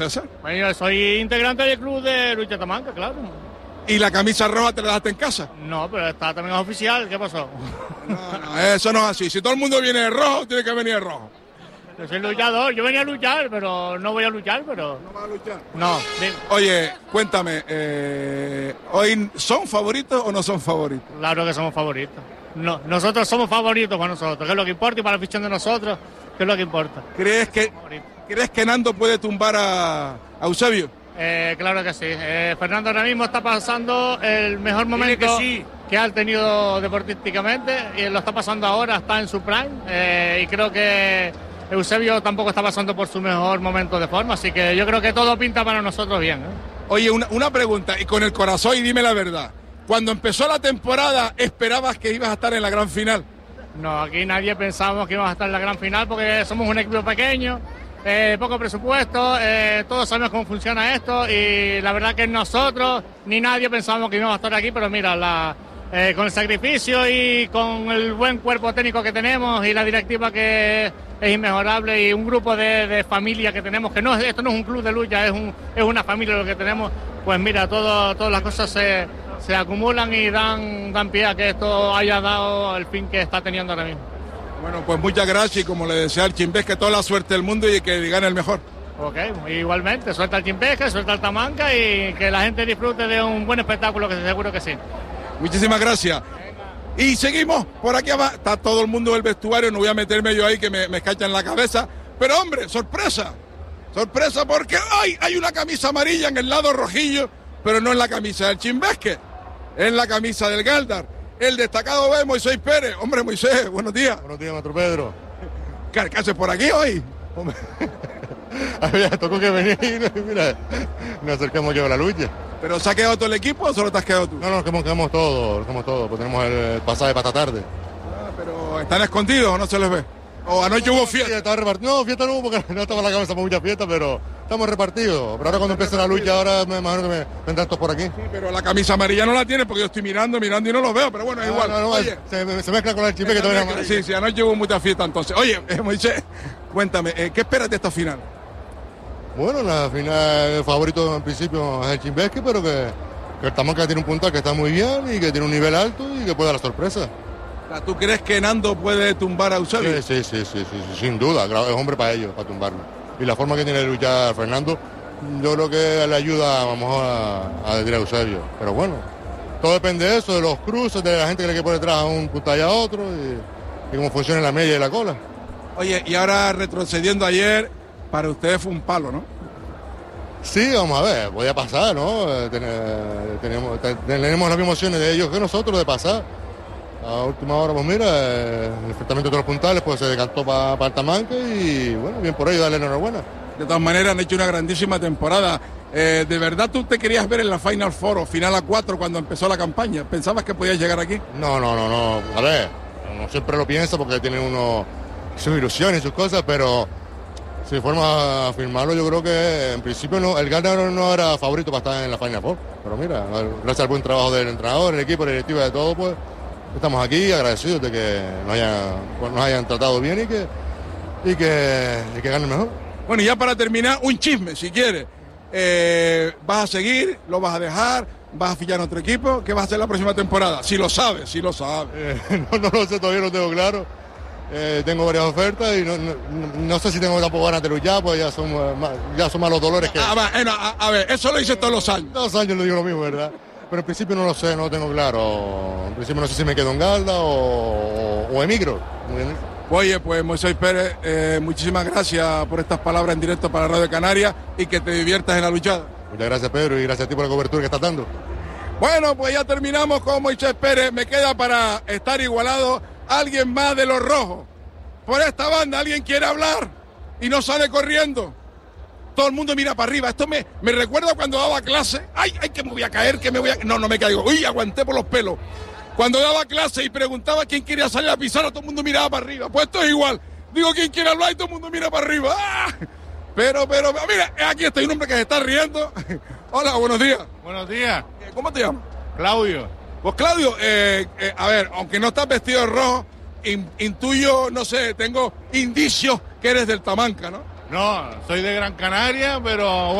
César. Bueno, yo soy integrante del club de lucha Tamanca, claro. ¿Y la camisa roja te la dejaste en casa? No, pero está también oficial, ¿qué pasó? No, eso no es así. Si todo el mundo viene de rojo, tiene que venir de rojo. Yo soy luchador, yo venía a luchar, pero no voy a luchar, pero... ¿No vas a luchar? No. Oye, cuéntame, ¿hoy son favoritos o no son favoritos? Claro que somos favoritos. No, nosotros somos favoritos para nosotros, que es lo que importa, y para la afición de nosotros, que es lo que importa. ¿Crees que Nando puede tumbar a Eusebio? Claro que sí. Fernando ahora mismo está pasando el mejor momento que ha tenido deportísticamente, y lo está pasando ahora, está en su prime, y creo que Eusebio tampoco está pasando por su mejor momento de forma, así que yo creo que todo pinta para nosotros bien. Oye, una pregunta, y con el corazón, y dime la verdad. Cuando empezó la temporada, ¿esperabas que ibas a estar en la gran final? No, aquí nadie pensamos que íbamos a estar en la gran final porque somos un equipo pequeño, poco presupuesto, todos sabemos cómo funciona esto, y la verdad que nosotros ni nadie pensamos que íbamos a estar aquí, pero mira, con el sacrificio y con el buen cuerpo técnico que tenemos y la directiva que es inmejorable, y un grupo de familia que tenemos, que esto no es un club de lucha, es una familia lo que tenemos, pues mira, todas las cosas se acumulan y dan pie a que esto haya dado el fin que está teniendo ahora mismo. Bueno, pues muchas gracias, y como le decía al Chimbesque, toda la suerte del mundo y que gane el mejor. Ok, igualmente, suelta el Chimbesque, suelta el Tamanca, y que la gente disfrute de un buen espectáculo, que seguro que sí. Muchísimas gracias. Y seguimos por aquí abajo. Está todo el mundo del vestuario, no voy a meterme yo ahí que me escachan la cabeza. Pero hombre, sorpresa. Sorpresa porque hay una camisa amarilla en el lado rojillo, pero no en la camisa del Chimbesque, en la camisa del Galdar. El destacado B, Moisés Pérez. Hombre, Moisés, buenos días. Buenos días, maestro Pedro. ¿Qué haces por aquí hoy? Hombre, tocó que venir y mira, nos acercamos yo a la lucha. ¿Pero se ha quedado todo el equipo o solo te has quedado tú? No, nos quedamos todos, pues tenemos el pasaje para esta tarde. ¿Pero están escondidos o no se les ve? ¿O anoche hubo fiesta? No, fiesta no hubo porque no estaba en la cabeza para mucha fiesta, pero estamos repartidos. Pero ahora cuando empiece la lucha, ahora me imagino que me vendrán todos por aquí. Sí, pero la camisa amarilla no la tiene porque yo estoy mirando y no lo veo, pero bueno, es igual. No, oye, se mezcla con el chipe que todavía es Sí, anoche hubo mucha fiesta entonces. Oye, Moisés, cuéntame, ¿qué esperas de esta final? Bueno, la final, el favorito en principio es el Chimbesque, pero que el Tamanca tiene un puntal que está muy bien y que tiene un nivel alto y que puede dar la sorpresa. ¿Tú crees que Nando puede tumbar a Eusebio? Sí, sin duda, es hombre para ellos, para tumbarlo. Y la forma que tiene de luchar Fernando, yo creo que le ayuda, vamos a decir, a Eusebio. Pero bueno, todo depende de eso, de los cruces, de la gente que le queda por detrás a un puntal y a otro, y cómo funciona la media y la cola. Oye, y ahora retrocediendo ayer, para ustedes fue un palo, ¿no? Sí, vamos a ver, podía pasar, ¿no? Tenemos las mismas emociones de ellos que nosotros de pasar. A última hora, pues mira, el enfrentamiento de todos los puntales pues se decantó para el Tamanca y bueno, bien por ello, darle enhorabuena. De todas maneras han hecho una grandísima temporada. ¿De verdad tú te querías ver en la Final Four o Final A4 cuando empezó la campaña? ¿Pensabas que podías llegar aquí? No. A ver, uno siempre lo piensa porque tiene uno sus ilusiones y sus cosas, pero si fuéramos a afirmarlo, yo creo que en principio el Galdar no era favorito para estar en la Final Four. Pero mira, gracias al buen trabajo del entrenador, el equipo, la directiva, de todo, pues estamos aquí agradecidos de que nos hayan tratado bien y que ganen mejor. Bueno, y ya para terminar, un chisme, si quieres. ¿Vas a seguir? ¿Lo vas a dejar? ¿Vas a fichar en otro equipo? ¿Qué vas a hacer la próxima temporada? Si lo sabes. No lo sé, todavía no tengo claro. Tengo varias ofertas y no sé si tengo tampoco ganas de luchar, pues ya son malos dolores que... A ver, eso lo dices todos los años. Todos los años lo digo lo mismo, ¿verdad? Pero en principio no lo sé, no lo tengo claro. En principio no sé si me quedo en Galda o emigro. Oye, pues Moisés Pérez, muchísimas gracias por estas palabras en directo para Radio Canarias y que te diviertas en la luchada. Muchas gracias, Pedro, y gracias a ti por la cobertura que estás dando. Bueno, pues ya terminamos con Moisés Pérez. Me queda para estar igualado alguien más de los rojos. Por esta banda, alguien quiere hablar y no sale corriendo. Todo el mundo mira para arriba. Esto me recuerda cuando daba clase. ¡Ay, que me voy a caer, que me voy a...! No me caigo. ¡Uy, aguanté por los pelos! Cuando daba clase y preguntaba quién quería salir a pizarra, todo el mundo miraba para arriba. Pues esto es igual. Digo quién quiere hablar y todo el mundo mira para arriba. ¡Ah! Pero, mira, aquí está un hombre que se está riendo. Hola, buenos días. Buenos días. ¿Cómo te llamas? Claudio. Pues Claudio, a ver, aunque no estás vestido de rojo, intuyo, no sé, tengo indicios que eres del Tamanca, ¿no? No, soy de Gran Canaria, pero